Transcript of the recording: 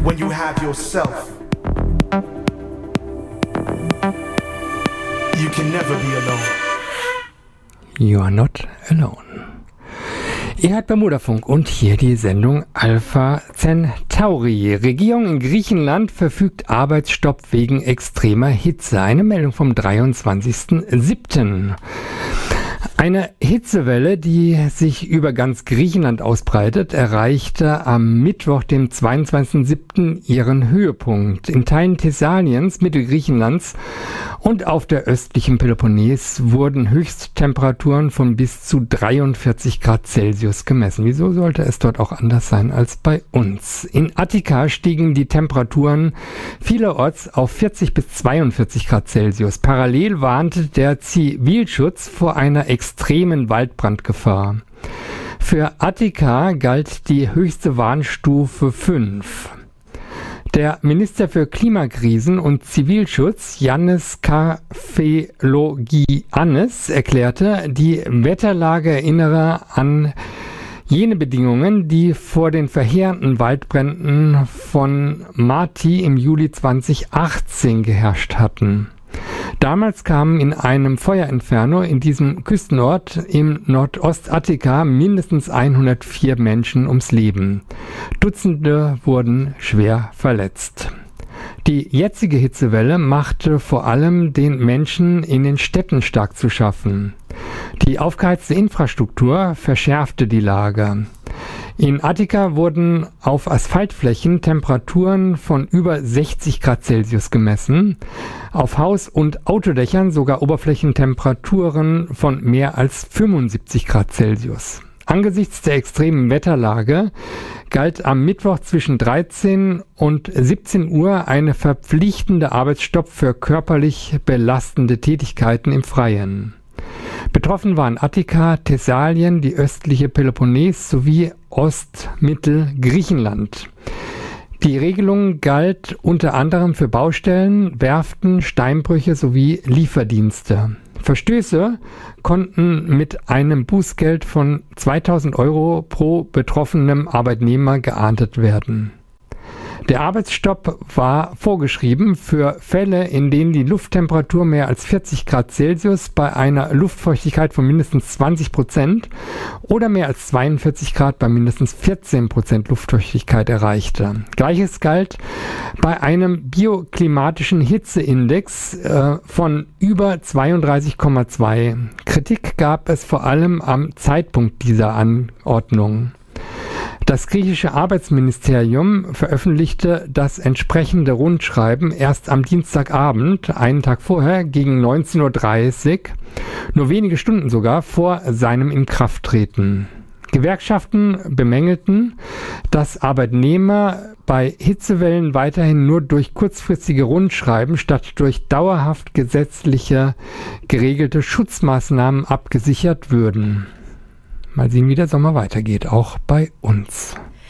when you have yourself. You can never be alone. You are not alone. Ihr hört Bermudafunk und hier die Sendung Alpha Centauri. Regierung in Griechenland verfügt Arbeitsstopp wegen extremer Hitze. Eine Meldung vom 23.07. Eine Hitzewelle, die sich über ganz Griechenland ausbreitet, erreichte am Mittwoch, dem 22.07. ihren Höhepunkt. In Teilen Thessaliens, Mittelgriechenlands und auf der östlichen Peloponnes wurden Höchsttemperaturen von bis zu 43 Grad Celsius gemessen. Wieso sollte es dort auch anders sein als bei uns? In Attika stiegen die Temperaturen vielerorts auf 40 bis 42 Grad Celsius. Parallel warnte der Zivilschutz vor einer extremen Waldbrandgefahr. Für Attika galt die höchste Warnstufe 5. Der Minister für Klimakrisen und Zivilschutz, Yannis Kefalogiannis, erklärte, die Wetterlage erinnere an jene Bedingungen, die vor den verheerenden Waldbränden von Marti im Juli 2018 geherrscht hatten. Damals kamen in einem Feuerinferno in diesem Küstenort im Nordostattika mindestens 104 Menschen ums Leben. Dutzende wurden schwer verletzt. Die jetzige Hitzewelle machte vor allem den Menschen in den Städten stark zu schaffen. Die aufgeheizte Infrastruktur verschärfte die Lage. In Attika wurden auf Asphaltflächen Temperaturen von über 60 Grad Celsius gemessen, auf Haus- und Autodächern sogar Oberflächentemperaturen von mehr als 75 Grad Celsius. Angesichts der extremen Wetterlage galt am Mittwoch zwischen 13 und 17 Uhr eine verpflichtende Arbeitsstopp für körperlich belastende Tätigkeiten im Freien. Betroffen waren Attika, Thessalien, die östliche Peloponnes sowie Ostmittelgriechenland. Die Regelung galt unter anderem für Baustellen, Werften, Steinbrüche sowie Lieferdienste. Verstöße konnten mit einem Bußgeld von 2.000 Euro pro betroffenem Arbeitnehmer geahndet werden. Der Arbeitsstopp war vorgeschrieben für Fälle, in denen die Lufttemperatur mehr als 40 Grad Celsius bei einer Luftfeuchtigkeit von mindestens 20% oder mehr als 42 Grad bei mindestens 14% Luftfeuchtigkeit erreichte. Gleiches galt bei einem bioklimatischen Hitzeindex von über 32,2. Kritik gab es vor allem am Zeitpunkt dieser Anordnung. Das griechische Arbeitsministerium veröffentlichte das entsprechende Rundschreiben erst am Dienstagabend, einen Tag vorher, gegen 19.30 Uhr, nur wenige Stunden sogar vor seinem Inkrafttreten. Gewerkschaften bemängelten, dass Arbeitnehmer bei Hitzewellen weiterhin nur durch kurzfristige Rundschreiben statt durch dauerhaft gesetzliche geregelte Schutzmaßnahmen abgesichert würden. Mal sehen, wie der Sommer weitergeht, auch bei uns.